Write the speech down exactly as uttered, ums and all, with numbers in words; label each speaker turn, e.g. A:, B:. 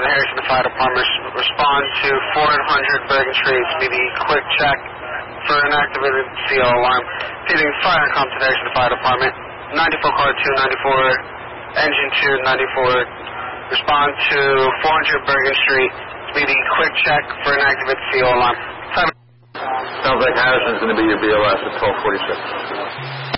A: Harrison Fire Department. Respond to four hundred Bergen Street. Speedy quick check for an activated C O alarm. Feeding fire and comms to the Harrison Fire Department. ninety-four car two, ninety-four engine two, ninety-four. Respond to four hundred Bergen Street. Speedy quick check for an activated C O alarm.
B: Sounds like Harrison's going to be your B O S at twelve forty-six.